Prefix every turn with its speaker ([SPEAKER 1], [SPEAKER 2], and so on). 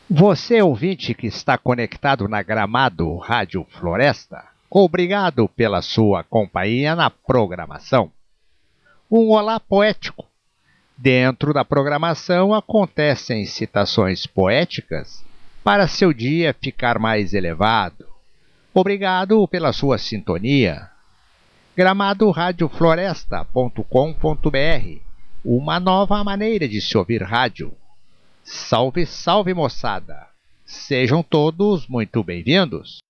[SPEAKER 1] Você, ouvinte que está conectado na Gramado Rádio Floresta, obrigado pela sua companhia na programação. Um olá poético. Dentro da programação acontecem citações poéticas para seu dia ficar mais elevado. Obrigado pela sua sintonia. gramadoradiofloresta.com.br, uma nova maneira de se ouvir rádio. Salve, salve, moçada! Sejam todos muito bem-vindos!